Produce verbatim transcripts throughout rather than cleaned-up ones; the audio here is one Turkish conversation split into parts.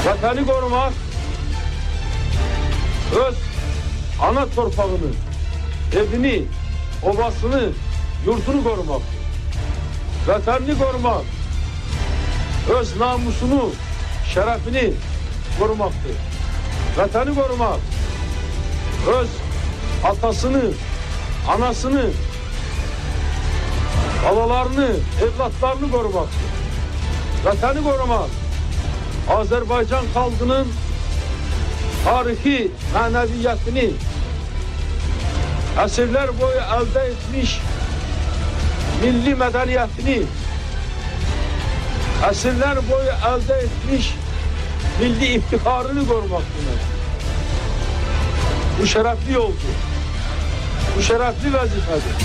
Vatanı korumak, öz ana torpağını, evini, obasını, yurtunu korumak. Vatanını korumak, öz namusunu, şerefini korumaktır. Vatanı korumak, öz atasını, anasını, babalarını, evlatlarını korumaktır. Vatanı korumak, Azerbaycan halkının tarihi maneviyatını əsrlər boyu elde etmiş milli medeniyetini, əsrlər boyu elde etmiş milli iftiharını korumaktır. Bu şerefli yoldur. Bu şerefli vazifedir.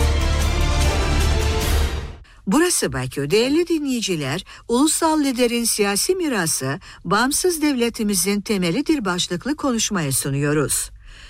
Burası Bakü. Değerli dinleyiciler, ulusal liderin siyasi mirası, bağımsız devletimizin temelidir başlıklı konuşmayı sunuyoruz.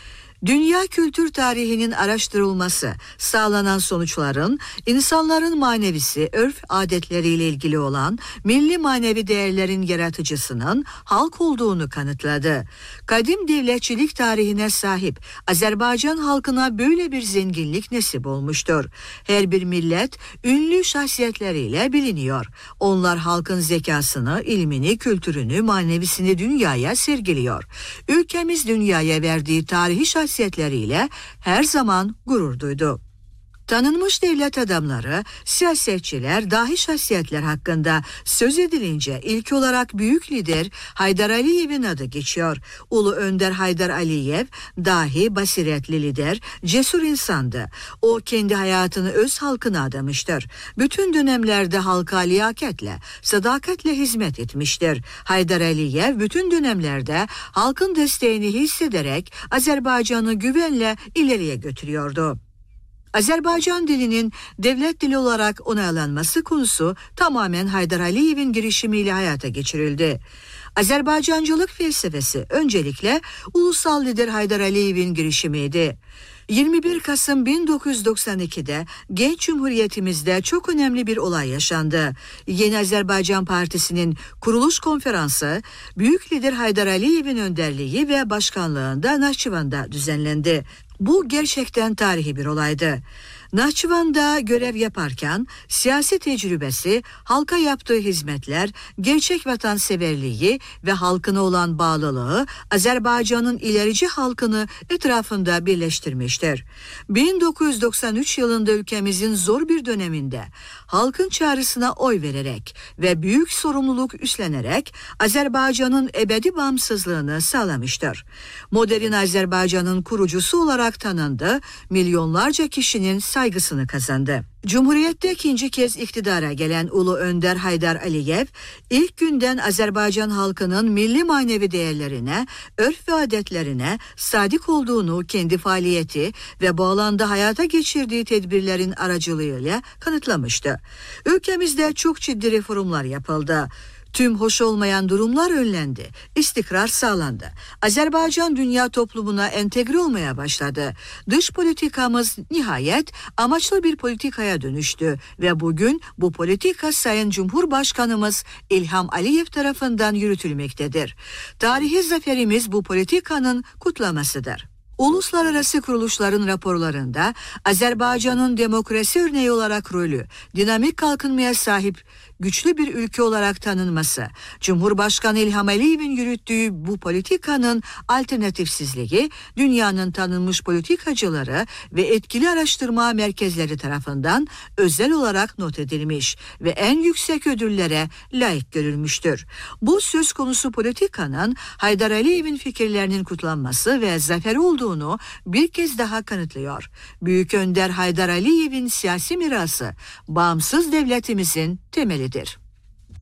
Dünya kültür tarihinin araştırılması, sağlanan sonuçların insanların manevisi, örf adetleriyle ilgili olan milli manevi değerlerin yaratıcısının halk olduğunu kanıtladı. Kadim devletçilik tarihine sahip Azerbaycan halkına böyle bir zenginlik nasip olmuştur. Her bir millet ünlü şahsiyetleriyle biliniyor. Onlar halkın zekasını, ilmini, kültürünü, manevisini dünyaya sergiliyor. Ülkemiz dünyaya verdiği tarihi şahsiyetleriyle her zaman gurur duydu. Tanınmış devlet adamları, siyasetçiler, dahi şahsiyetler hakkında söz edilince ilk olarak büyük lider Haydar Aliyev'in adı geçiyor. Ulu Önder Haydar Aliyev, dahi, basiretli lider, cesur insandı. O kendi hayatını öz halkına adamıştır. Bütün dönemlerde halka liyaketle, sadakatle hizmet etmiştir. Haydar Aliyev bütün dönemlerde halkın desteğini hissederek Azerbaycan'ı güvenle ileriye götürüyordu. Azerbaycan dilinin devlet dili olarak onaylanması konusu tamamen Haydar Aliyev'in girişimiyle hayata geçirildi. Azerbaycancılık felsefesi öncelikle ulusal lider Haydar Aliyev'in girişimiydi. yirmi bir Kasım bin dokuz yüz doksan iki'de genç cumhuriyetimizde çok önemli bir olay yaşandı. Yeni Azerbaycan Partisi'nin kuruluş konferansı büyük lider Haydar Aliyev'in önderliği ve başkanlığında Nahçıvan'da düzenlendi. Bu gerçekten tarihi bir olaydı. Nahçıvan'da görev yaparken siyasi tecrübesi, halka yaptığı hizmetler, gerçek vatanseverliği ve halkına olan bağlılığı Azerbaycan'ın ilerici halkını etrafında birleştirmiştir. bin dokuz yüz doksan üç yılında ülkemizin zor bir döneminde halkın çağrısına oy vererek ve büyük sorumluluk üstlenerek Azerbaycan'ın ebedi bağımsızlığını sağlamıştır. Modern Azerbaycan'ın kurucusu olarak tanındı, milyonlarca kişinin saygısını kazandı. Cumhuriyette ikinci kez iktidara gelen Ulu Önder Haydar Aliyev, ilk günden Azerbaycan halkının milli manevi değerlerine, örf ve adetlerine sadık olduğunu kendi faaliyeti ve bu alanda hayata geçirdiği tedbirlerin aracılığıyla kanıtlamıştı. Ülkemizde çok ciddi reformlar yapıldı. Tüm hoş olmayan durumlar önlendi. İstikrar sağlandı. Azerbaycan dünya toplumuna entegre olmaya başladı. Dış politikamız nihayet amaçlı bir politikaya dönüştü ve bugün bu politika Sayın Cumhurbaşkanımız İlham Aliyev tarafından yürütülmektedir. Tarihi zaferimiz bu politikanın kutlamasıdır. Uluslararası kuruluşların raporlarında Azerbaycan'ın demokrasi örneği olarak rolü, dinamik kalkınmaya sahip güçlü bir ülke olarak tanınması, Cumhurbaşkanı İlham Aliyev'in yürüttüğü bu politikanın alternatifsizliği, dünyanın tanınmış politikacıları ve etkili araştırma merkezleri tarafından özel olarak not edilmiş ve en yüksek ödüllere layık görülmüştür. Bu söz konusu politikanın Haydar Aliyev'in fikirlerinin kutlanması ve zaferi olduğunu bir kez daha kanıtlıyor. Büyük Önder Haydar Aliyev'in siyasi mirası, bağımsız devletimizin temelidir.